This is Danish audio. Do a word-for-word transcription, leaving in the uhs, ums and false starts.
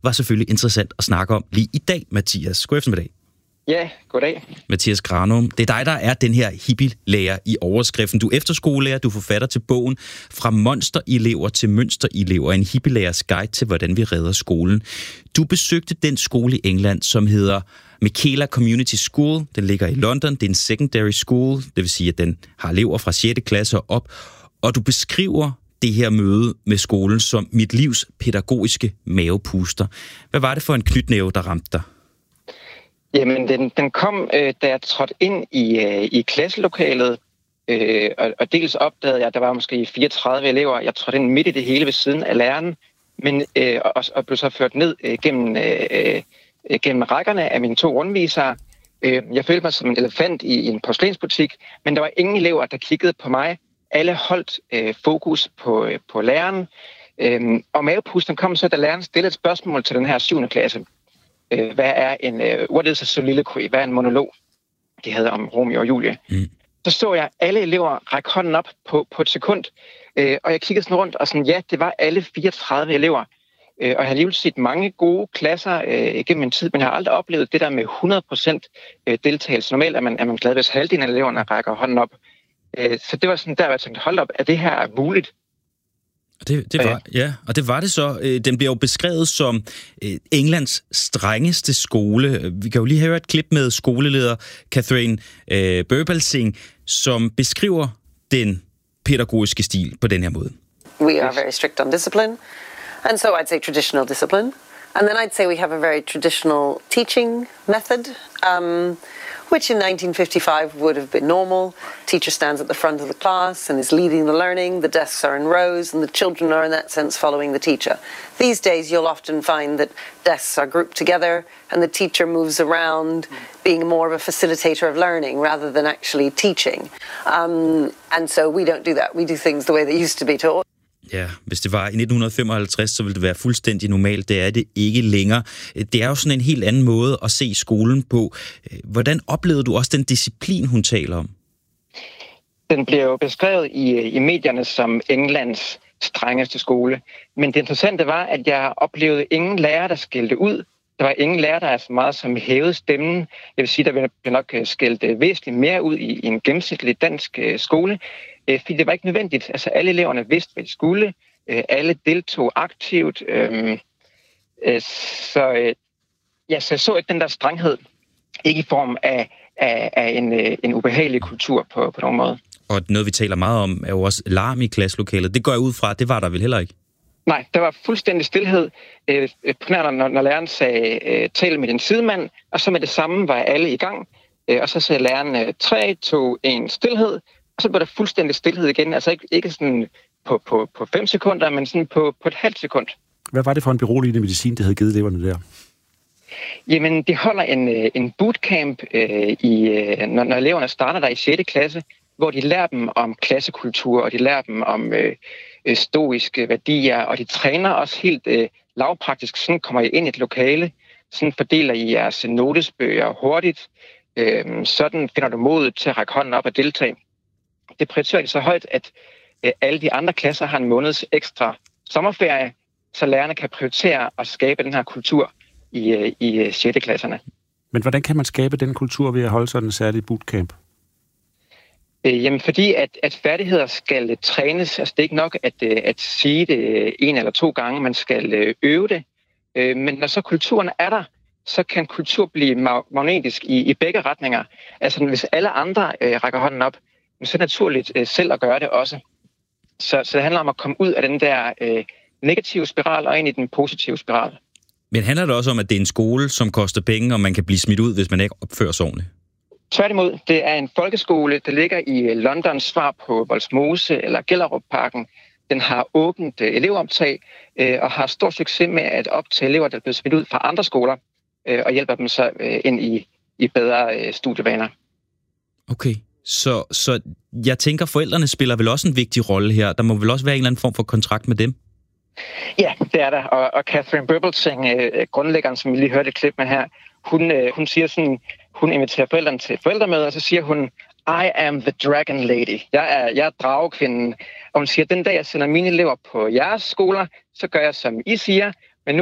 var selvfølgelig interessant at snakke om lige i dag, Mathias. God eftermiddag. Ja, goddag. Mathias Granum, det er dig, der er den her hippie-lærer i overskriften. Du er efterskolelærer, du er forfatter til bogen Fra monsterelever til mønsterelever, en hippie-lærers guide til, hvordan vi redder skolen. Du besøgte den skole i England, som hedder Michaela Community School. Den ligger i London. Det er en secondary school, det vil sige, at den har elever fra sjette klasse og op. Og du beskriver det her møde med skolen som mit livs pædagogiske mavepuster. Hvad var det for en knytnæve, der ramte dig? Jamen, den, den kom, øh, da jeg trådte ind i, øh, i klasselokalet, øh, og, og dels opdagede jeg, at der var måske fireogtredive elever. Jeg trådte ind midt i det hele ved siden af læreren, men, øh, og, og blev så ført ned øh, gennem, øh, øh, gennem rækkerne af mine to rundvisere. Øh, jeg følte mig som en elefant i, i en porcelænsbutik, men der var ingen elever, der kiggede på mig. Alle holdt øh, fokus på, øh, på læreren, øh, og mavepusten kom så, da læreren stillede et spørgsmål til den her syvende klasse. Hvad er en uh, what is a soliloquy? Hvad er en monolog? Det hedder om Romeo og Julie. Mm. Så så jeg alle elever række hånden op på, på et sekund, uh, og jeg kiggede sådan rundt, og sådan, ja, det var alle fireogtredive elever. Uh, og jeg har alligevel set mange gode klasser uh, gennem min tid, men jeg har aldrig oplevet det der med hundrede procent deltagelse. Normalt er man, er man glad, hvis halvdelen af eleverne rækker hånden op. Uh, så det var sådan der, hvor jeg tænkte, hold op, er det her muligt? Det, det var, ja, og det var det så. Den bliver jo beskrevet som Englands strengeste skole. Vi kan jo lige høre et klip med skoleleder Catherine øh, Birbalsingh, som beskriver den pædagogiske stil på den her måde. We are very strict on discipline, and so I'd say traditional discipline. And then I'd say we have a very traditional teaching method, um, which in nineteen fifty-five would have been normal. Teacher stands at the front of the class and is leading the learning. The desks are in rows and the children are in that sense following the teacher. These days you'll often find that desks are grouped together and the teacher moves around being more of a facilitator of learning rather than actually teaching. Um, and so we don't do that. We do things the way they used to be taught. Ja, hvis det var i nitten femoghalvtreds, så ville det være fuldstændig normalt. Det er det ikke længere. Det er jo sådan en helt anden måde at se skolen på. Hvordan oplevede du også den disciplin, hun taler om? Den bliver jo beskrevet i, i medierne som Englands strengeste skole. Men det interessante var, at jeg oplevede ingen lærer, der skældte ud. Der var ingen lærer, der er så meget som hævede stemmen. Jeg vil sige, der blev nok skældt væsentligt mere ud i, i en gennemsnitlig dansk skole. Fordi det var ikke nødvendigt. Altså alle eleverne vidste, hvad de skulle. Alle deltog aktivt. Så, ja, så jeg så ikke den der strenghed. Ikke i form af, af, af en, en ubehagelig kultur på, på nogen måde. Og noget, vi taler meget om, er jo også larm i klasselokalet. Det går jeg ud fra, det var der vel heller ikke? Nej, der var fuldstændig stilhed. Primært når, når læreren sagde, tal med din sidemand, og så med det samme var alle i gang. Og så sagde læreren, tre, to, en, stilhed. Og så blev der fuldstændig stilhed igen. Altså ikke, ikke sådan på, på, på fem sekunder, men sådan på, på et halvt sekund. Hvad var det for en beroligende medicin, det havde givet eleverne der? Jamen, det holder en, en bootcamp, øh, i, når, når eleverne starter der i sjette klasse, hvor de lærer dem om klassekultur, og de lærer dem om øh, stoiske værdier, og de træner også helt øh, lavpraktisk. Sådan kommer I ind i et lokale, sådan fordeler I jeres notesbøger hurtigt, øh, sådan finder du modet til at række hånden op og deltage. Det prioriterer de så højt, at øh, alle de andre klasser har en måneds ekstra sommerferie, så lærerne kan prioritere at skabe den her kultur i, øh, i sjette klasserne. Men hvordan kan man skabe den kultur ved at holde sådan en særlig bootcamp? Øh, jamen fordi, at, at færdigheder skal trænes. Altså det er ikke nok at, at sige det en eller to gange, man skal øve det. Øh, men når så kulturen er der, så kan kultur blive magnetisk i, i begge retninger. Altså hvis alle andre øh, rækker hånden op, så er det naturligt øh, selv at gøre det også. Så, så det handler om at komme ud af den der øh, negative spiral og ind i den positive spiral. Men handler det også om, at det er en skole, som koster penge, og man kan blive smidt ud, hvis man ikke opfører sig ordentligt? Tværtimod, det er en folkeskole, der ligger i Londons svar på Vollsmose eller Gellerupparken. Den har åbent øh, elevoptag øh, og har stor succes med at optage elever, der er blevet smidt ud fra andre skoler, øh, og hjælper dem så øh, ind i, i bedre øh, studievaner. Okay. Så, så jeg tænker, forældrene spiller vel også en vigtig rolle her. Der må vel også være en eller anden form for kontrakt med dem? Ja, det er der. Og, og Catherine Birbalsingh, øh, grundlæggeren, som vi lige hørte et klip med her, hun, øh, hun siger sådan, hun inviterer forældrene til forældremøder, og så siger hun, I am the dragon lady. Jeg er, jeg er dragekvinden. Og hun siger, den dag jeg sender mine elever på jeres skoler, så gør jeg, som I siger,